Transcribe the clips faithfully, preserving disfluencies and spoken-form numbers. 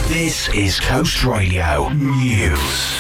This is Coast Radio News.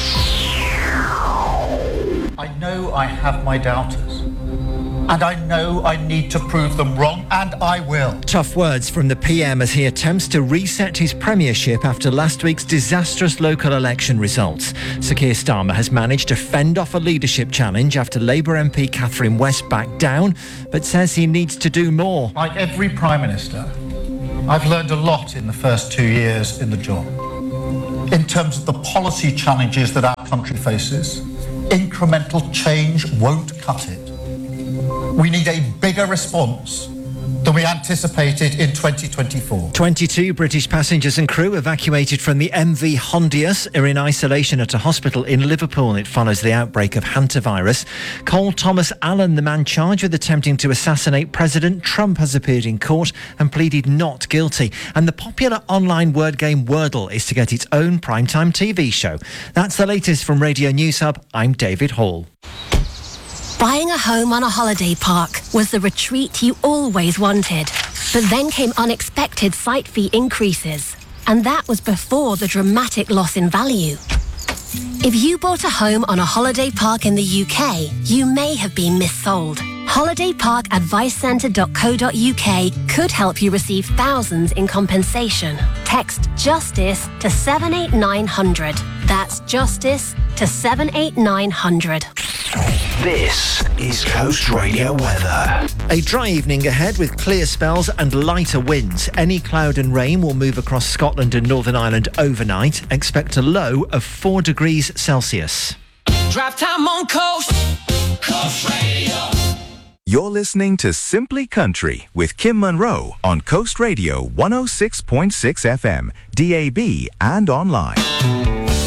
I know I have my doubters, and I know I need to prove them wrong, and I will. Tough words from the P M as he attempts to reset his premiership after last week's disastrous local election results. Sir Keir Starmer has managed to fend off a leadership challenge after Labour M P Catherine West backed down, but says he needs to do more. Like every Prime Minister, I've learned a lot in the first two years in the job. In terms of the policy challenges that our country faces, incremental change won't cut it. We need a bigger response than we anticipated in twenty twenty-four. twenty-two British passengers and crew evacuated from the M V Hondius are in isolation at a hospital in Liverpool. It follows the outbreak of hantavirus. Cole Thomas Allen, the man charged with attempting to assassinate President Trump, has appeared in court and pleaded not guilty. And the popular online word game Wordle is to get its own primetime T V show. That's the latest from Radio News Hub. I'm David Hall. Buying a home on a holiday park was the retreat you always wanted. But then came unexpected site fee increases. And that was before the dramatic loss in value. If you bought a home on a holiday park in the U K, you may have been missold. holiday park advice centre dot co dot uk could help you receive thousands in compensation. Text JUSTICE to seven eight nine hundred. That's JUSTICE to seven eight nine hundred. This is Coast Radio weather. A dry evening ahead with clear spells and lighter winds. Any cloud and rain will move across Scotland and Northern Ireland overnight. Expect a low of four degrees Celsius. Drive time on Coast. Coast Radio. You're listening to Simply Country with Kim Monroe on Coast Radio one oh six point six F M, D A B and online.